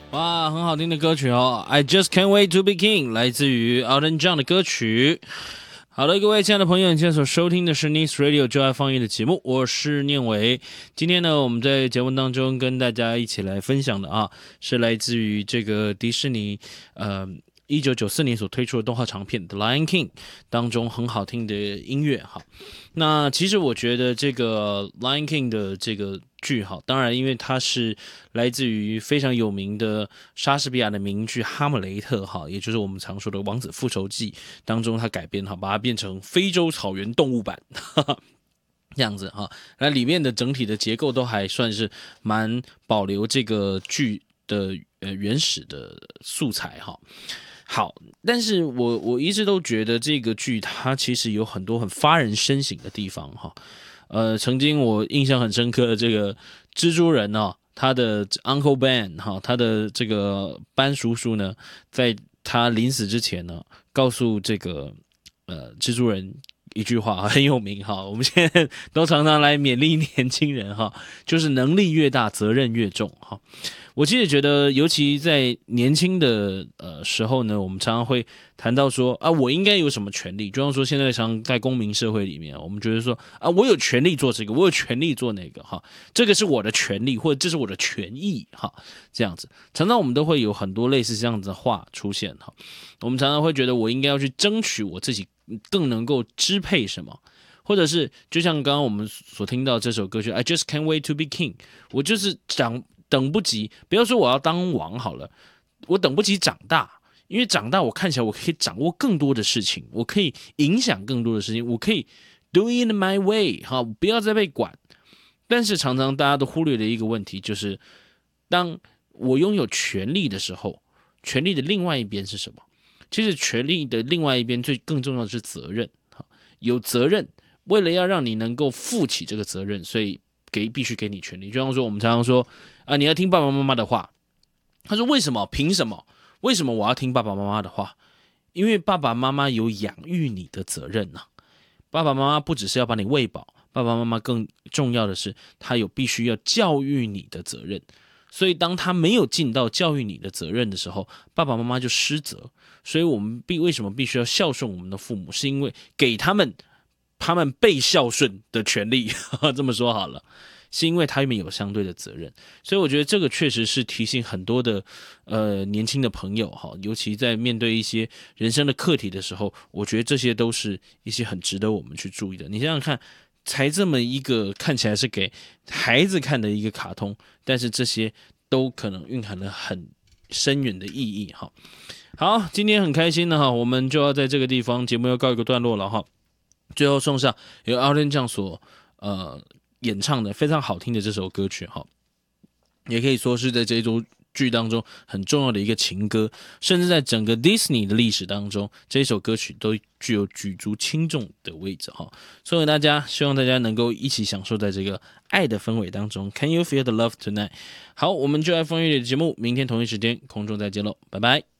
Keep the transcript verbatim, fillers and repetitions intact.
哇，很好听的歌曲哦 ！I just can't wait to be king， 来自于 Elton John 的歌曲。好的，各位亲爱的朋友，你现在所收听的是 Nice Radio 就爱放音的节目，我是念伟。今天呢，我们在节目当中跟大家一起来分享的啊，是来自于这个迪士尼呃一九九四年所推出的动画长片《The Lion King》当中很好听的音乐哈。那其实我觉得这个《Lion King》的这个剧哈，当然因为它是来自于非常有名的莎士比亚的名剧《哈姆雷特》哈，也就是我们常说的《王子复仇记》当中，它改编哈，把它变成非洲草原动物版。哈哈这样子哈，那里面的整体的结构都还算是蛮保留这个剧的呃原始的素材哈。好，但是我我一直都觉得这个剧它其实有很多很发人深省的地方哈。呃，曾经我印象很深刻的这个蜘蛛人哦，他的 Uncle Ben 哈，他的这个班叔叔呢，在他临死之前呢，告诉这个呃蜘蛛人一句话很有名哈，我们现在都常常来勉励年轻人哈，就是能力越大，责任越重哈。我其实觉得，尤其在年轻的呃时候呢，我们常常会谈到说啊，我应该有什么权利？就像说现在常在公民社会里面，我们觉得说啊，我有权利做这个，我有权利做那个哈，这个是我的权利，或者这是我的权益哈，这样子，常常我们都会有很多类似这样子的话出现哈。我们常常会觉得，我应该要去争取我自己更能够支配什么。或者是就像刚刚我们所听到这首歌曲 I just can't wait to be king， 我就是想等不及，不要说我要当王好了，我等不及长大，因为长大我看起来我可以掌握更多的事情，我可以影响更多的事情，我可以 do it my way， 好，不要再被管。但是常常大家都忽略的一个问题就是，当我拥有权力的时候，权力的另外一边是什么？其实权力的另外一边最更重要的是责任，有责任。为了要让你能够负起这个责任，所以给必须给你权利。就像说，我们常常说啊，你要听爸爸妈妈的话。他说为什么？凭什么？为什么我要听爸爸妈妈的话？因为爸爸妈妈有养育你的责任呐、啊。爸爸妈妈不只是要把你喂饱，爸爸妈妈更重要的是，他有必须要教育你的责任。所以，当他没有尽到教育你的责任的时候，爸爸妈妈就失责。所以我们必为什么必须要孝顺我们的父母？是因为给他们。他们被孝顺的权利，这么说好了，是因为他们有相对的责任，所以我觉得这个确实是提醒很多的呃年轻的朋友哈，尤其在面对一些人生的课题的时候，我觉得这些都是一些很值得我们去注意的。你想想看，才这么一个看起来是给孩子看的一个卡通，但是这些都可能蕴含了很深远的意义哈。好，今天很开心的哈，我们就要在这个地方节目要告一个段落了哈。最后送上由 Elton John 所呃演唱的非常好听的这首歌曲哈，也可以说是在这出剧当中很重要的一个情歌，甚至在整个 Disney 的历史当中，这一首歌曲都具有举足轻重的位置哈。送给大家，希望大家能够一起享受在这个爱的氛围当中。Can you feel the love tonight？ 好，我们就爱风乐的节目，明天同一时间空中再见喽，拜拜。